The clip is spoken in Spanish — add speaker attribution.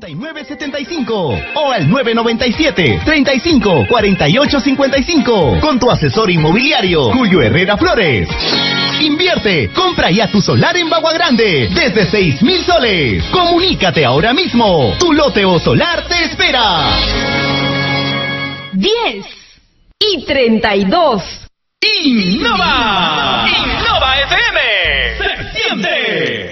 Speaker 1: 8975 o al 997-354855 con tu asesor inmobiliario Julio Herrera Flores. Invierte, compra ya tu solar en Bagua Grande desde 6,000 soles. Comunícate ahora mismo. Tu lote o solar te espera.
Speaker 2: 10:32.
Speaker 1: Innova. Innova FM. Se siente.